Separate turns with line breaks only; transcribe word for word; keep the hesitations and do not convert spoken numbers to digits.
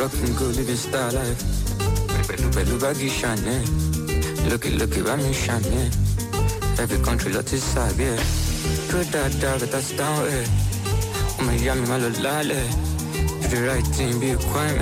rockin' good, living style life. Pẹ̀lú pẹ̀lú baggy Chanel. Lucky lucky bá mi Chanel. Every country ló ti sábẹ́ ẹ̀. Dúró dáadáa bẹ́tà sí down ẹ̀. Ọmọ ìyá mi má lọ lálẹ́. Do the right thing, be a quiet man.